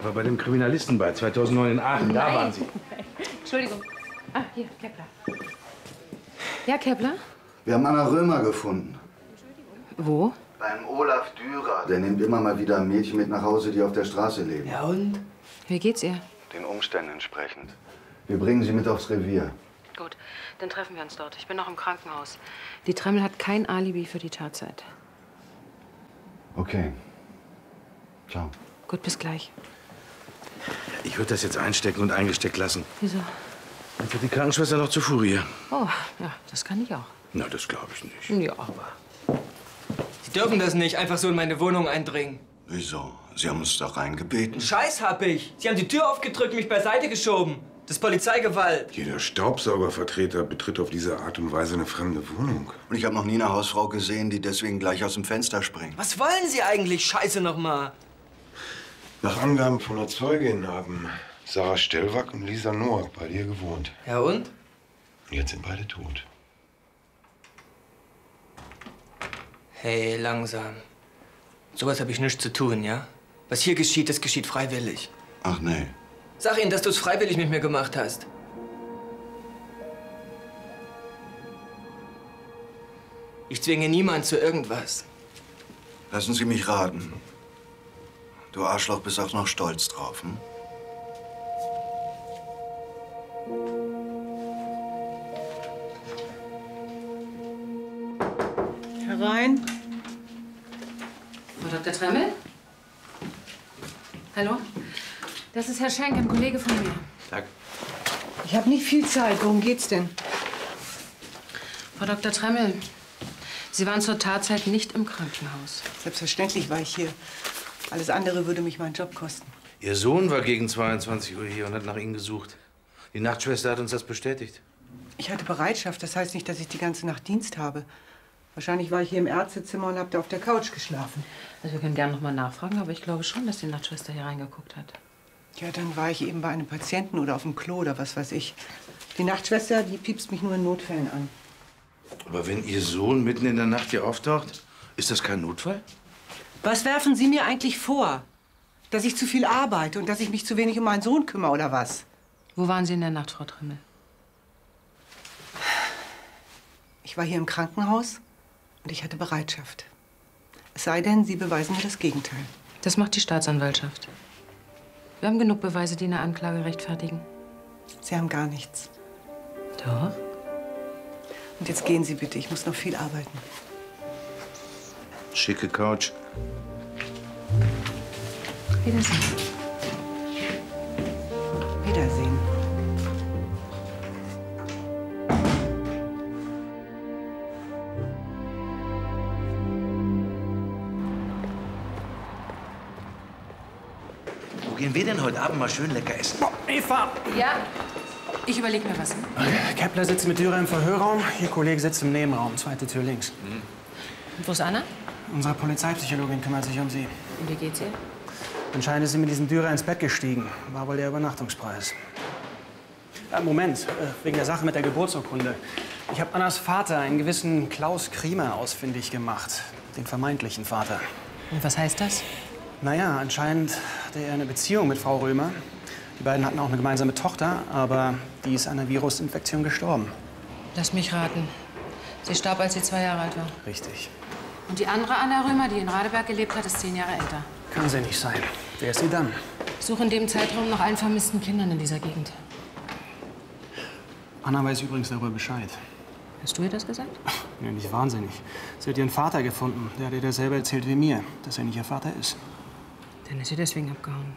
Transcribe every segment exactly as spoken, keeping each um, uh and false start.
Aber bei dem Kriminalistenball zweitausendneun in Aachen, Nein. da waren Sie. Entschuldigung. Ah, hier, Kepler. Ja, Kepler? Wir haben Anna Römer gefunden. Wo? Beim Olaf Dürer. Der nimmt immer mal wieder Mädchen mit nach Hause, die auf der Straße leben. Ja und? Wie geht's ihr? Den Umständen entsprechend. Wir bringen sie mit aufs Revier. Gut, dann treffen wir uns dort. Ich bin noch im Krankenhaus. Die Tremmel hat kein Alibi für die Tatzeit. Okay. Ciao. Gut, bis gleich. Ich würde das jetzt einstecken und eingesteckt lassen. Wieso? Dann wird die Krankenschwester noch zur Furie. Oh, ja, das kann ich auch. Na, das glaube ich nicht. Ja, aber... Sie dürfen das nicht einfach so in meine Wohnung eindringen. Wieso? Sie haben uns doch reingebeten. Scheiß hab ich. Sie haben die Tür aufgedrückt, mich beiseite geschoben. Das ist Polizeigewalt. Jeder Staubsaugervertreter betritt auf diese Art und Weise eine fremde Wohnung. Und ich habe noch nie eine Hausfrau gesehen, die deswegen gleich aus dem Fenster springt. Was wollen Sie eigentlich? Scheiße noch mal. Nach Angaben von der Zeugin haben Sarah Stellwack und Lisa Noack bei dir gewohnt. Ja und? Und jetzt sind beide tot. Hey, langsam. Sowas habe ich nichts zu tun, ja? Was hier geschieht, das geschieht freiwillig. Ach nee. Sag ihnen, dass du es freiwillig mit mir gemacht hast. Ich zwinge niemand zu irgendwas. Lassen Sie mich raten. Du Arschloch bist auch noch stolz drauf, hm? Herein. Frau Doktor Tremmel? Hallo? Das ist Herr Schenk, ein Kollege von mir. Tag. Ich habe nicht viel Zeit. Worum geht's denn? Frau Doktor Tremmel, Sie waren zur Tatzeit nicht im Krankenhaus. Selbstverständlich war ich hier. Alles andere würde mich meinen Job kosten. Ihr Sohn war gegen zweiundzwanzig Uhr hier und hat nach Ihnen gesucht. Die Nachtschwester hat uns das bestätigt. Ich hatte Bereitschaft. Das heißt nicht, dass ich die ganze Nacht Dienst habe. Wahrscheinlich war ich hier im Ärztezimmer und habe da auf der Couch geschlafen. Also wir können gerne noch mal nachfragen, aber ich glaube schon, dass die Nachtschwester hier reingeguckt hat. Ja, dann war ich eben bei einem Patienten oder auf dem Klo oder was weiß ich. Die Nachtschwester, die piepst mich nur in Notfällen an. Aber wenn Ihr Sohn mitten in der Nacht hier auftaucht, ist das kein Notfall? Was werfen Sie mir eigentlich vor? Dass ich zu viel arbeite und dass ich mich zu wenig um meinen Sohn kümmere oder was? Wo waren Sie in der Nacht, Frau Tremmel? Ich war hier im Krankenhaus und ich hatte Bereitschaft. Es sei denn, Sie beweisen mir das Gegenteil. Das macht die Staatsanwaltschaft. Wir haben genug Beweise, die eine Anklage rechtfertigen. Sie haben gar nichts. Doch. Und jetzt gehen Sie bitte, ich muss noch viel arbeiten. Schicke Couch. Wiedersehen. Wiedersehen. Wo gehen wir denn heute Abend mal schön lecker essen? Oh, Eva! Ja, ich überlege mir was. Kepler sitzt mit Dürer im Verhörraum. Ihr Kollege sitzt im Nebenraum, zweite Tür links. Mhm. Und wo ist Anna? Unsere Polizeipsychologin kümmert sich um sie. Und wie geht's ihr? Anscheinend ist sie mit diesem Dürer ins Bett gestiegen. War wohl der Übernachtungspreis. Ja, Moment, wegen der Sache mit der Geburtsurkunde. Ich habe Annas Vater, einen gewissen Klaus Kriemer, ausfindig gemacht. Den vermeintlichen Vater. Und was heißt das? Naja, anscheinend hatte er eine Beziehung mit Frau Römer. Die beiden hatten auch eine gemeinsame Tochter, aber die ist an einer Virusinfektion gestorben. Lass mich raten. Sie starb, als sie zwei Jahre alt war. Richtig. Und die andere Anna Römer, die in Radeberg gelebt hat, ist zehn Jahre älter. Kann sie nicht sein. Wer ist sie dann? Ich suche in dem Zeitraum nach allen vermissten Kindern in dieser Gegend. Anna weiß übrigens darüber Bescheid. Hast du ihr das gesagt? Ja, nicht wahnsinnig. Sie hat ihren Vater gefunden. Der hat ihr dasselbe erzählt wie mir, dass er nicht ihr Vater ist. Dann ist sie deswegen abgehauen.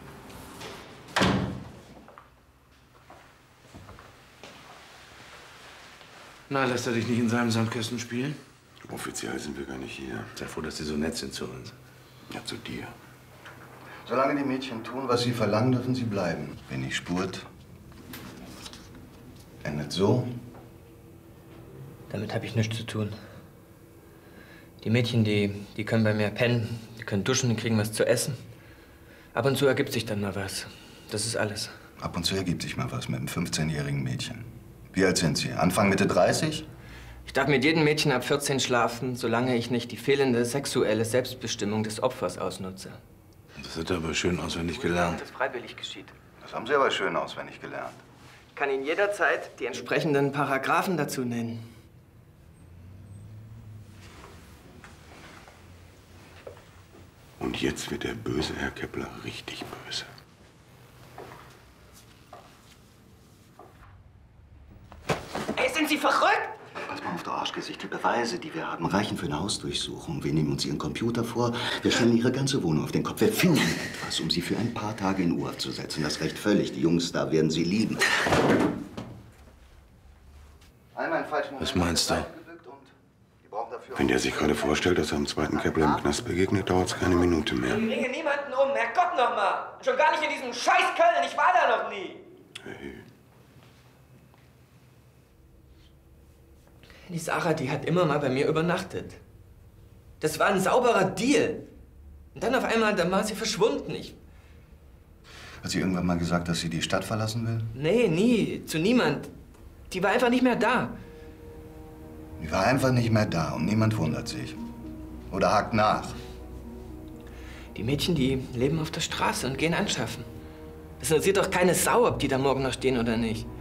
Na, lässt er dich nicht in seinem Sandkasten spielen? Offiziell sind wir gar nicht hier. Sei froh, dass Sie so nett sind zu uns. Ja, zu dir. Solange die Mädchen tun, was sie verlangen, dürfen sie bleiben. Wenn die spurt, endet so. Damit habe ich nichts zu tun. Die Mädchen, die, die können bei mir pennen, die können duschen, die kriegen was zu essen. Ab und zu ergibt sich dann mal was. Das ist alles. Ab und zu ergibt sich mal was mit einem fünfzehnjährigen Mädchen. Wie alt sind Sie? Anfang, Mitte dreißig? Ich darf mit jedem Mädchen ab vierzehn schlafen, solange ich nicht die fehlende sexuelle Selbstbestimmung des Opfers ausnutze. Das hat er aber schön auswendig gelernt. Das freiwillig geschieht. Das haben Sie aber schön auswendig gelernt. Ich kann Ihnen jederzeit die entsprechenden Paragraphen dazu nennen. Und jetzt wird der böse Herr Kepler richtig böse. Ey, sind Sie verrückt? Pass mal auf, du Arschgesicht. Die Beweise, die wir haben, reichen für eine Hausdurchsuchung. Wir nehmen uns Ihren Computer vor, wir stellen Ihre ganze Wohnung auf den Kopf. Wir finden etwas, um Sie für ein paar Tage in U-Haft zu setzen. Das reicht völlig. Die Jungs da werden Sie lieben. Was meinst du? Wenn der sich gerade vorstellt, dass er dem zweiten Kepler im Knast begegnet, dauert es keine Minute mehr. Ich bringe niemanden um, Herrgott noch mal. Schon gar nicht in diesem scheiß Köln, ich war da noch nie. Hey. Die Sarah, die hat immer mal bei mir übernachtet. Das war ein sauberer Deal. Und dann auf einmal, dann war sie verschwunden. Ich... Hat sie irgendwann mal gesagt, dass sie die Stadt verlassen will? Nee, nie. Zu niemand. Die war einfach nicht mehr da. Die war einfach nicht mehr da und niemand wundert sich. Oder hakt nach. Die Mädchen, die leben auf der Straße und gehen anschaffen. Es interessiert doch keine Sau, ob die da morgen noch stehen oder nicht.